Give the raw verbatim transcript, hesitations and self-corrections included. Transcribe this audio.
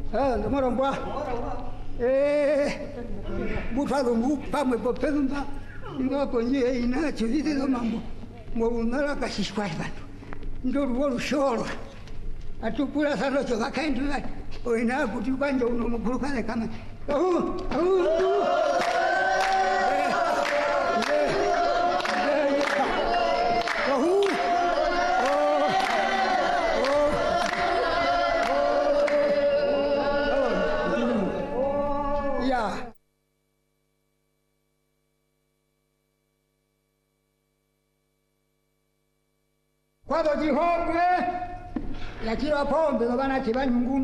Ah, ndamara mbwa. Eh, butalo mu pamwe popenda. Ngako nyie ina chivite do mambo. Mo unara kasishwa bantu. Ndo ruo shoro. Atukula salo cho bakaendu. Oina kuti banje uno mukuru kale kama. Oh, oh. Quando ti compre, la tiro a pompe, lo vanno a tirare in un